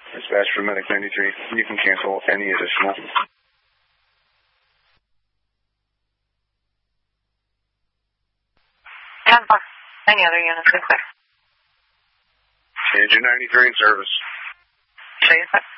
Dispatch for Medic 93. You can cancel any additional. Any other units in clear? Engine 93 in service. Show you.